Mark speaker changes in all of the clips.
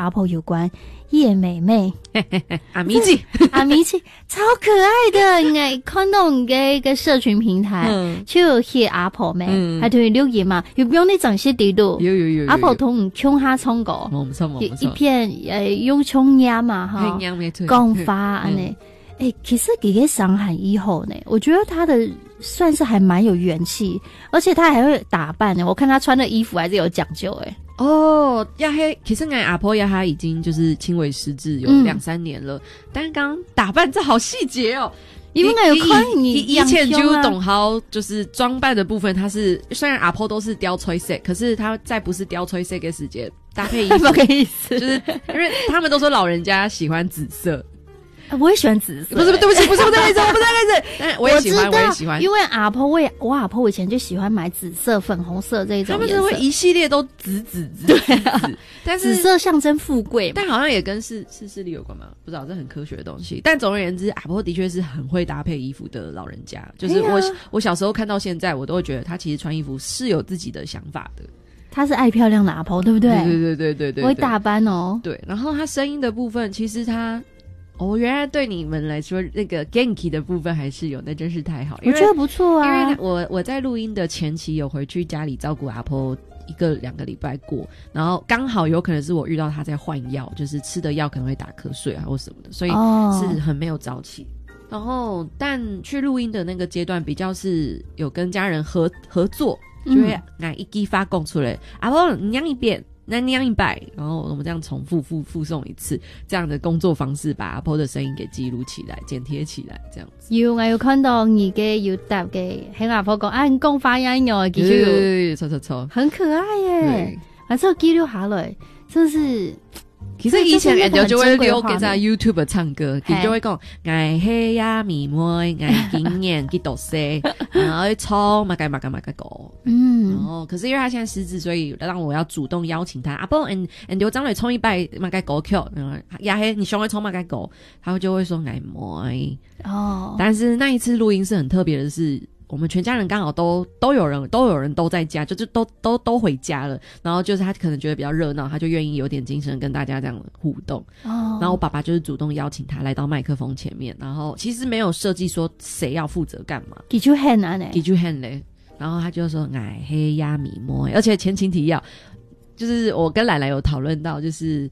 Speaker 1: 阿婆有关，叶美妹
Speaker 2: 阿米奇
Speaker 1: 阿米奇超可爱的，哎，看到一个社群平台，就有些阿婆妹，还同留言嘛，有不用你整些地度，
Speaker 2: 有
Speaker 1: 阿婆同琼哈冲狗，一片用琼鸭嘛哈，讲法安尼。其实给个上海以后呢，我觉得他的算是还蛮有元气，而且他还会打扮呢。我看他穿的衣服还是有讲究
Speaker 2: 其实阿婆他已经就是轻微失智有2-3年了，但刚打扮这好细节哦。
Speaker 1: 因为有看你
Speaker 2: 以前就懂好，就是装扮的部分，他是虽然阿婆都是雕吹色，可是他再不是雕吹色的时间搭配衣服，
Speaker 1: 不好意思，
Speaker 2: 就是因为他们都说老人家喜欢紫色。
Speaker 1: 我也喜欢紫色，
Speaker 2: 不是对不起，不是这个意思，但我也喜欢，我也喜欢，
Speaker 1: 因为我阿婆以前就喜欢买紫色、粉红色这一种
Speaker 2: 他们就会一系列都紫，
Speaker 1: 对啊，
Speaker 2: 但是
Speaker 1: 紫色象征富贵嘛，
Speaker 2: 但好像也跟视力有关嘛，不知道，这很科学的东西。但总而言之，阿婆的确是很会搭配衣服的老人家，就是我小时候看到现在，我都会觉得他其实穿衣服是有自己的想法的。
Speaker 1: 他是爱漂亮的阿婆，对不对？
Speaker 2: 对，
Speaker 1: 会打扮哦。
Speaker 2: 对，然后他声音的部分，其实他。原来对你们来说，那个 Genki 的部分还是有，那真是太好。
Speaker 1: 我觉得不错啊。
Speaker 2: 因为我在录音的前期有回去家里照顾阿婆1-2个礼拜过，然后刚好有可能是我遇到他在换药，就是吃的药可能会打瞌睡啊或什么的，所以是很没有早起。然后但去录音的那个阶段，比较是有跟家人合作，就会拿一机发供出来，阿婆你念一遍。那念100，然后我们这样重复附送一次，这样的工作方式把阿婆的声音给记录起来、剪贴起来，这样子。
Speaker 1: 有看到你嘅有答嘅，喺阿婆讲，你讲发音哟，其实
Speaker 2: 错，
Speaker 1: 很可爱耶，还是要记录下来，真是。
Speaker 2: 其实以前人家就会留给在 YouTube 唱歌，佢就会讲爱黑呀迷妹，爱经验去读书，然后冲嘛该讲。然后可是因为他现在失智，所以让我要主动邀请他。阿婆，你就张磊冲100嘛该狗 Q， 然后呀嘿，你兄弟冲嘛该狗，他就会说爱妹哦。但是那一次录音是很特别的是。我们全家人刚好都有人都在家，就都回家了。然后就是他可能觉得比较热闹，他就愿意有点精神跟大家这样互动。然后我爸爸就是主动邀请他来到麦克风前面，然后其实没有设计说谁要负责干嘛。
Speaker 1: 记住很难嘞，
Speaker 2: 记住很嘞。然后他就说哎黑呀米摸，而且前情提要，就是我跟奶奶有讨论到，就是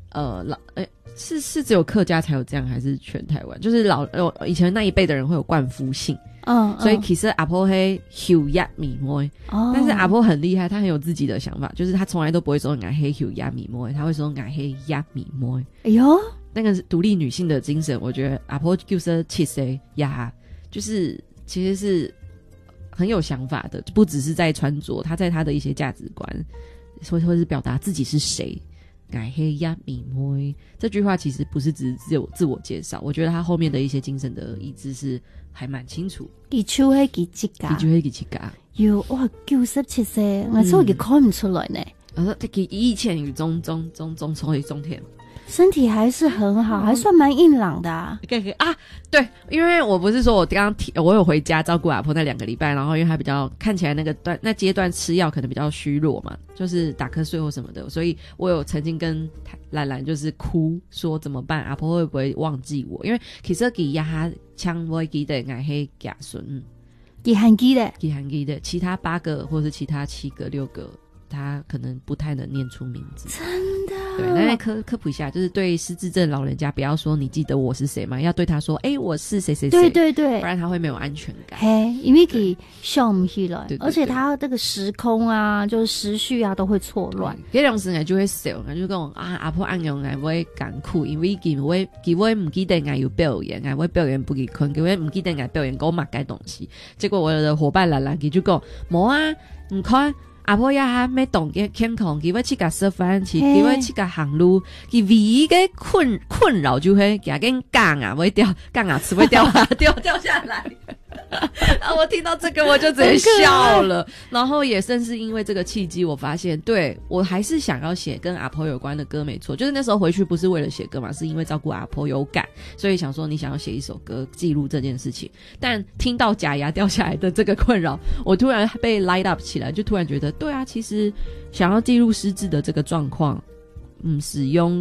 Speaker 2: 是只有客家才有这样，还是全台湾？就是以前那一辈的人会有冠夫姓。所以其实阿婆黑休压米摸，但是阿婆很厉害，她很有自己的想法，就是她从来都不会说俺黑休压米摸，她会说俺黑压米摸。哎呦，那个是独立女性的精神，我觉得阿婆就是七岁呀，就是其实是很有想法的，不只是在穿着，她在她的一些价值观，或是表达自己是谁。改黑呀米摸这句话其实不是只有自我介绍，我觉得他后面的一些精神的意志是还蛮清楚。
Speaker 1: 记住迄几只噶，有哇97岁，我说佢看唔出来呢。
Speaker 2: 佢以前有中天。
Speaker 1: 身体还是很好，还算蛮硬朗的啊。
Speaker 2: 对，因为我不是说我刚刚我有回家照顾阿婆那2个礼拜，然后因为他比较看起来那阶段吃药可能比较虚弱嘛，就是打瞌睡或什么的，所以我有曾经跟兰兰就是哭说怎么办，阿婆会不会忘记我？因为其实佢压枪我记得爱黑假孙，
Speaker 1: 记汉记的，
Speaker 2: 其他8个或是其他7个6个。他可能不太能念出名字，
Speaker 1: 真的。
Speaker 2: 对，那科普一下，就是对失智症老人家，不要说你记得我是谁嘛，要对他说，我是谁谁谁，
Speaker 1: 对，
Speaker 2: 不然他会没有安全感。
Speaker 1: 嘿，因为给想不起来，而且他这个时空啊，就是时序啊，都会错乱。
Speaker 2: 这种时候就会笑，就讲阿婆安用我会艰苦，因为佢会唔记得我有表演，我会表演不给困，佢会唔记得我表演我买该东西。结果我的伙伴兰兰佢就讲，冇啊，你看。阿婆呀，没懂嘅天空，佢要去甲食饭去，佢要去甲行路，佢唯一嘅困扰就会给他跟杠啊，会掉杠啊，词会掉下来。然后我听到这个我就直接笑了，然后也正是因为这个契机，我发现对我还是想要写跟阿婆有关的歌，没错，就是那时候回去不是为了写歌嘛，是因为照顾阿婆有感，所以想说你想要写一首歌记录这件事情。但听到假牙掉下来的这个困扰，我突然被 light up 起来，就突然觉得对啊，其实想要记录失智的这个状况，使用